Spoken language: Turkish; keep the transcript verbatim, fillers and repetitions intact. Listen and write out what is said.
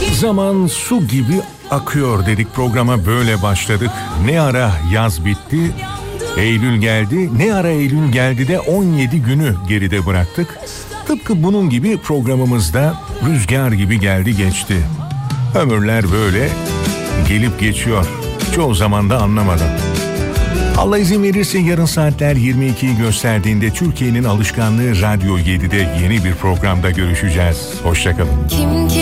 Zaman su gibi akıyor dedik, programa böyle başladık. Ne ara yaz bitti, Eylül geldi. Ne ara Eylül geldi de on yedi günü geride bıraktık. Tıpkı bunun gibi programımızda rüzgar gibi geldi geçti. Ömürler böyle gelip geçiyor. Çoğu zaman da anlamadan. Allah izin verirse yarın saatler yirmi ikiyi gösterdiğinde Türkiye'nin alışkanlığı Radyo yedide yeni bir programda görüşeceğiz. Hoşça kalın. Kim